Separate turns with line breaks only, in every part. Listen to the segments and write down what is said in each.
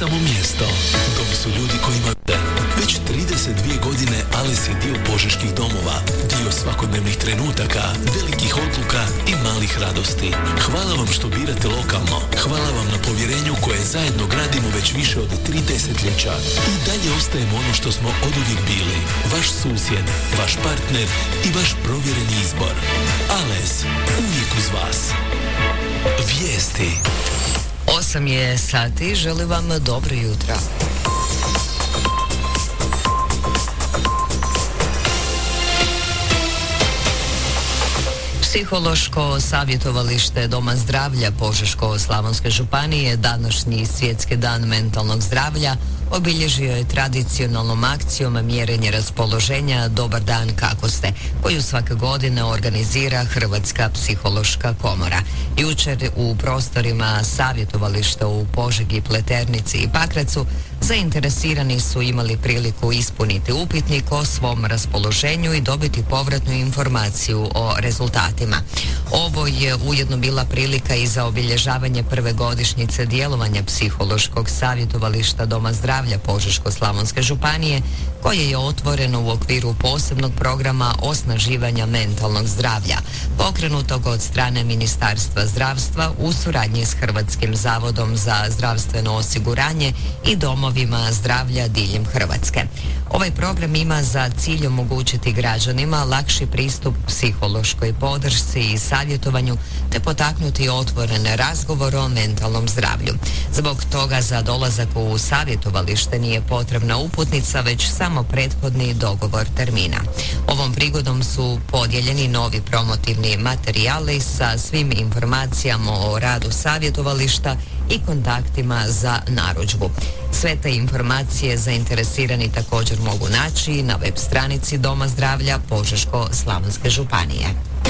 samo mjesto. Dom su ljudi kojima već 32 godine Ales je dio požeških domova, dio svakodnevnih trenutaka, velikih odluka i malih radosti. Hvala vam što birate lokalno. Hvala vam na povjerenju koje zajedno gradimo već više od 3 desetljeća. I dalje ostajemo ono što smo oduvijek bili. Vaš susjed, vaš partner i vaš provjereni izbor. Ales, uvijek uz vas. Vijesti.
8 je sati, želim vam dobro jutro. Psihološko savjetovalište Doma zdravlja Požeško-slavonske županije današnji Svjetski dan mentalnog zdravlja obilježio je tradicionalnom akcijom mjerenje raspoloženja Dobar dan kako ste, koju svake godine organizira Hrvatska psihološka komora. Jučer u prostorima savjetovališta u Požegi, Pleternici i Pakracu zainteresirani su imali priliku ispuniti upitnik o svom raspoloženju i dobiti povratnu informaciju o rezultatima. Ovo je ujedno bila prilika i za obilježavanje prve godišnjice djelovanja Psihološkog savjetovališta Doma zdravlja Požeško-slavonske županije, koje je otvoreno u okviru posebnog programa osnaživanja mentalnog zdravlja, pokrenutog od strane Ministarstva zdravstva u suradnji s Hrvatskim zavodom za zdravstveno osiguranje i domovima zdravlja diljem Hrvatske. Ovaj program ima za cilj omogućiti građanima lakši pristup psihološkoj podršci i savjetovanju te potaknuti otvoren razgovor o mentalnom zdravlju. Zbog toga za dolazak u savjetovalište nije potrebna uputnica, već samo prethodni dogovor termina. Ovom prigodom su podijeljeni novi promotivni materijali sa svim informacijama o radu savjetovališta i kontaktima za narudžbu. Sve te informacije zainteresirani također mogu naći na web stranici Doma zdravlja Požeško-slavonske županije.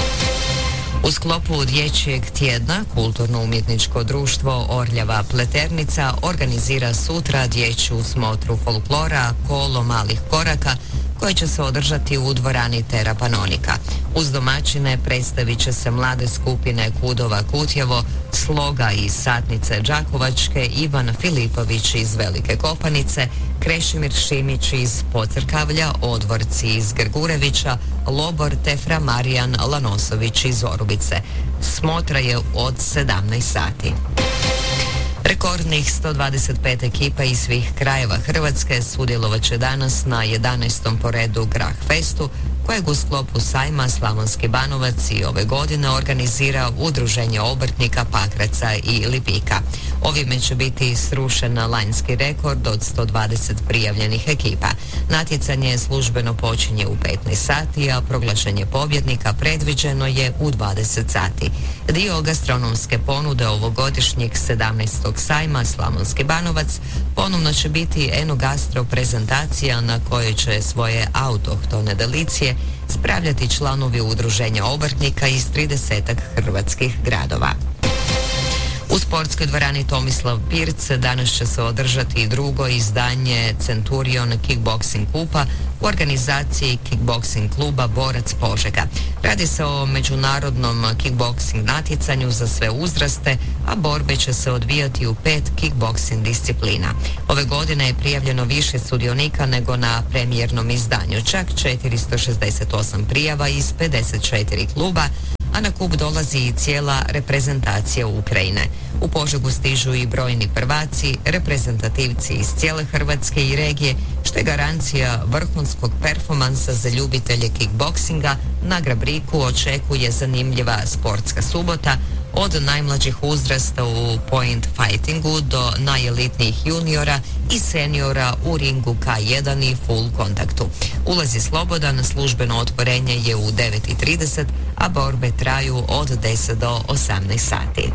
U sklopu dječjeg tjedna Kulturno-umjetničko društvo Orljava Pleternica organizira sutra dječju smotru folklora Kolo malih koraka, koje će se održati u dvorani Tera Panonika. Uz domaćine predstavit će se mlade skupine Kudova Kutjevo, Sloga iz Satnice Đakovačke, Ivan Filipović iz Velike Kopanice, Krešimir Šimić iz Pocrkavlja, Odvorci iz Grgurevića, Lobor te Fra Marijan Lanosović iz Orubice. Smotra je od 17 sati. Rekordnih 125 ekipa iz svih krajeva Hrvatske sudjelovat će danas na 11. po redu Grah Festu, kojeg u sklopu sajma Slavonski Banovac i ove godine organizira Udruženje obrtnika Pakraca i Lipika. Ovime će biti srušen lanjski rekord od 120 prijavljenih ekipa. Natjecanje službeno počinje u 15 sati, a proglašenje pobjednika predviđeno je u 20 sati. Dio gastronomske ponude ovogodišnjeg 17. sajma Slavonski Banovac ponovno će biti enogastro prezentacija na kojoj će svoje autohtone delicije spravljati članovi Udruženja obrtnika iz 30 hrvatskih gradova. U sportskoj dvorani Tomislav Pirc danas će se održati drugo izdanje Centurion Kickboxing kupa u organizaciji Kickboxing kluba Borac Požega. Radi se o međunarodnom kickboxing natjecanju za sve uzraste, a borbe će se odvijati u 5 kickboxing disciplina. Ove godine je prijavljeno više sudionika nego na premijernom izdanju, čak 468 prijava iz 54 kluba, a na kup dolazi i cijela reprezentacija Ukrajine. U Požegu stižu i brojni prvaci, reprezentativci iz cijele Hrvatske i regije, što je garancija vrhunskog performansa za ljubitelje kickboksinga. Na Grabriku očekuje zanimljiva sportska subota, od najmlađih uzrasta u point fightingu do najelitnijih juniora i seniora u ringu K1 i full kontaktu. Ulaz je slobodan, službeno otvorenje je u 9:30, a borbe traju od 10 do 18 sati.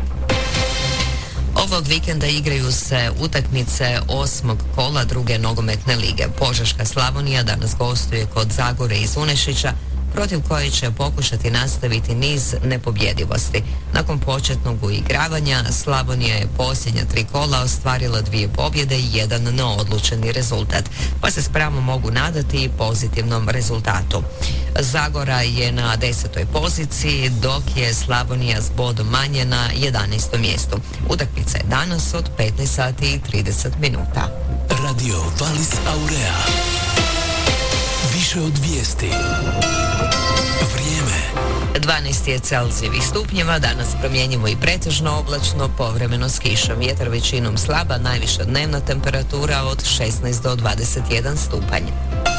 Ovog vikenda igraju se utakmice 8. kola druge nogometne lige. Požeška Slavonija danas gostuje kod Zagore iz Unešića protiv koje će pokušati nastaviti niz nepobjedivosti. Nakon početnog uigravanja, Slavonija je posljednja 3 kola ostvarila 2 pobjede i 1 neodlučeni rezultat, pa se s pravom mogu nadati i pozitivnom rezultatu. Zagora je na 10. poziciji, dok je Slavonija s bodom manje na 11. mjestu. Utakmica je danas od 15 sati i 30 minuta.
Radio Valis Aurea. Više od vijesti. Vrijeme.
12 je Celzijevih stupnjeva, danas promjenjivo i pretežno oblačno, povremeno s kišom. Vjetar većinom slaba, najviša dnevna temperatura od 16 do 21 stupanj.